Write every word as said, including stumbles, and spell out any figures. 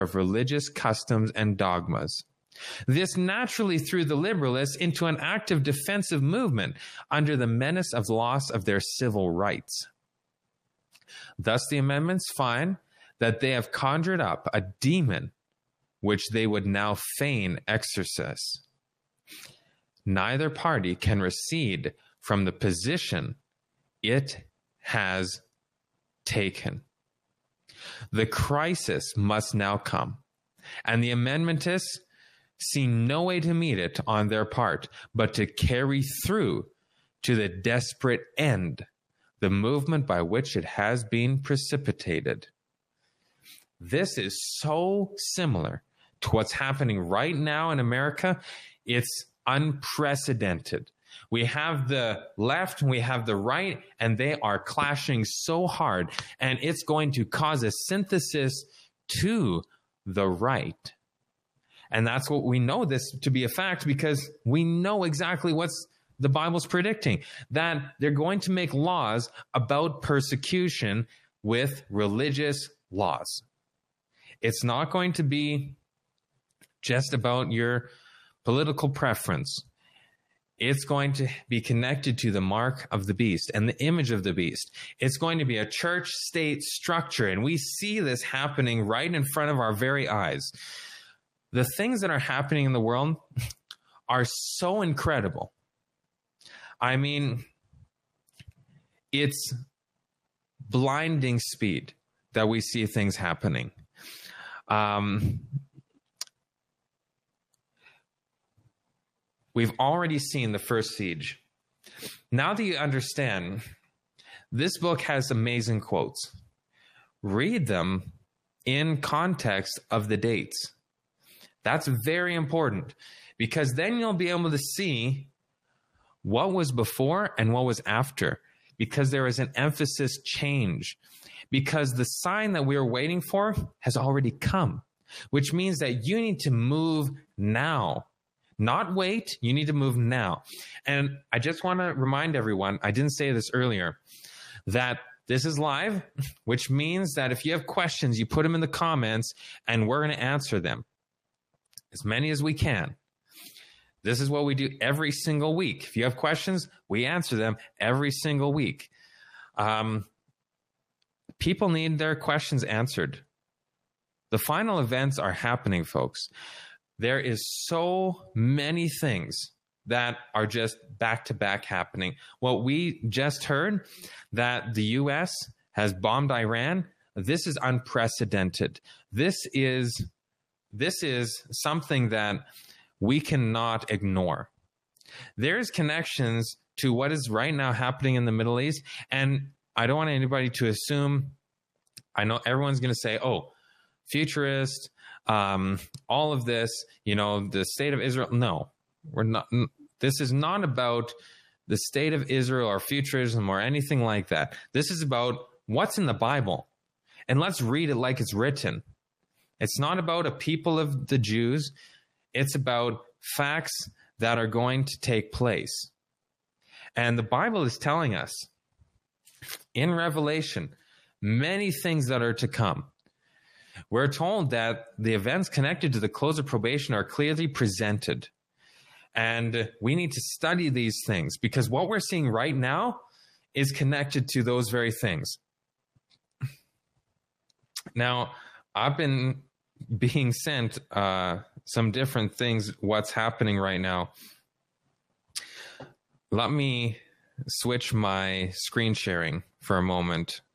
of religious customs and dogmas. This naturally threw the liberalists into an active defensive movement under the menace of loss of their civil rights. Thus, the amendments find that they have conjured up a demon which they would now fain exorcise. Neither party can recede from the position it has taken. The crisis must now come, and the amendmentists see no way to meet it on their part, but to carry through to the desperate end the movement by which it has been precipitated. This is so similar to what's happening right now in America. It's unprecedented. We have the left, we have the right, and they are clashing so hard, and it's going to cause a synthesis to the right. And that's what we know this to be a fact, because we know exactly what's the Bible's predicting, that they're going to make laws about persecution with religious laws. It's not going to be just about your political preference. It's going to be connected to the mark of the beast and the image of the beast. It's going to be a church-state structure, and we see this happening right in front of our very eyes. The things that are happening in the world are so incredible. I mean, it's blinding speed that we see things happening. Um, we've already seen the first siege. Now that you understand, this book has amazing quotes. Read them in context of the dates. That's very important, because then you'll be able to see what was before and what was after, because there is an emphasis change, because the sign that we are waiting for has already come, which means that you need to move now, not wait. You need to move now. And I just want to remind everyone, I didn't say this earlier, that this is live, which means that if you have questions, you put them in the comments and we're going to answer them, as many as we can. This is what we do every single week. If you have questions, we answer them every single week. Um, people need their questions answered. The final events are happening, folks. There is so many things that are just back-to-back happening. What we just heard, that the U S has bombed Iran, this is unprecedented. This is, this is something that we cannot ignore. There's connections to what is right now happening in the Middle East, and I don't want anybody to assume, I know everyone's going to say, oh, futurist, um, all of this, you know, the state of Israel. No, we're not. This is not about the state of Israel or futurism or anything like that. This is about what's in the Bible, and let's read it like it's written. It's not about a people of the Jews. It's about facts that are going to take place. And the Bible is telling us in Revelation many things that are to come. We're told that the events connected to the close of probation are clearly presented. And we need to study these things, because what we're seeing right now is connected to those very things. Now, I've been being sent uh, some different things, what's happening right now. Let me switch my screen sharing for a moment.